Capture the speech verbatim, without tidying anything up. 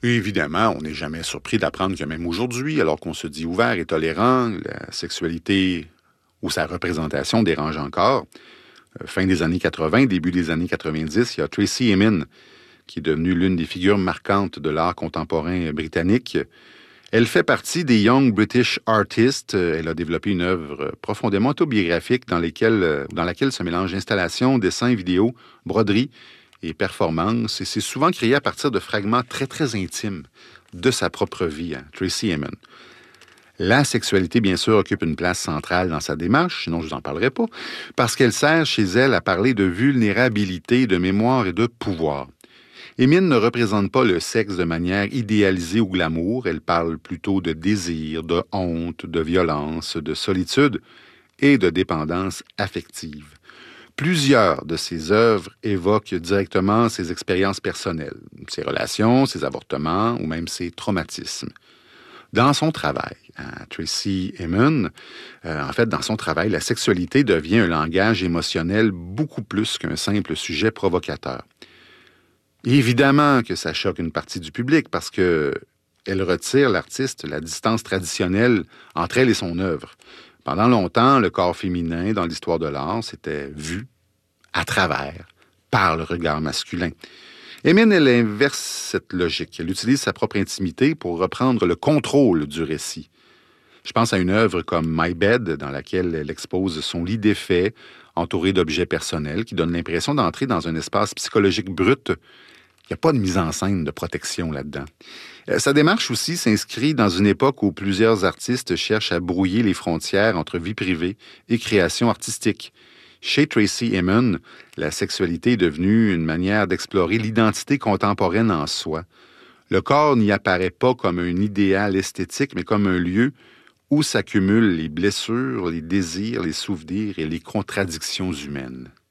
Et évidemment, on n'est jamais surpris d'apprendre que même aujourd'hui, alors qu'on se dit ouvert et tolérant, la sexualité ou sa représentation dérange encore. Euh, fin des années quatre-vingt, début des années quatre-vingt-dix, il y a Tracey Emin, qui est devenue l'une des figures marquantes de l'art contemporain britannique. Elle fait partie des Young British Artists. Elle a développé une œuvre profondément autobiographique dans, lesquelles, dans laquelle se mélangent installations, dessins, vidéos, broderies et performances. Et c'est souvent créé à partir de fragments très, très intimes de sa propre vie, hein, Tracey Emin. La sexualité, bien sûr, occupe une place centrale dans sa démarche, sinon je vous en parlerai pas, parce qu'elle sert chez elle à parler de vulnérabilité, de mémoire et de pouvoir. Emin ne représente pas le sexe de manière idéalisée ou glamour. Elle parle plutôt de désir, de honte, de violence, de solitude et de dépendance affective. Plusieurs de ses œuvres évoquent directement ses expériences personnelles, ses relations, ses avortements ou même ses traumatismes. Dans son travail, hein, Tracey Emin, euh, en fait, dans son travail, la sexualité devient un langage émotionnel beaucoup plus qu'un simple sujet provocateur. Évidemment que ça choque une partie du public parce que elle retire l'artiste la distance traditionnelle entre elle et son œuvre. Pendant longtemps, le corps féminin dans l'histoire de l'art, c'était vu à travers, par le regard masculin. Emin, elle inverse cette logique. Elle utilise sa propre intimité pour reprendre le contrôle du récit. Je pense à une œuvre comme My Bed, dans laquelle elle expose son lit défait, entouré d'objets personnels, qui donne l'impression d'entrer dans un espace psychologique brut. Il n'y a pas de mise en scène de protection là-dedans. Sa démarche aussi s'inscrit dans une époque où plusieurs artistes cherchent à brouiller les frontières entre vie privée et création artistique. Chez Tracey Emin, la sexualité est devenue une manière d'explorer l'identité contemporaine en soi. Le corps n'y apparaît pas comme un idéal esthétique, mais comme un lieu où s'accumulent les blessures, les désirs, les souvenirs et les contradictions humaines.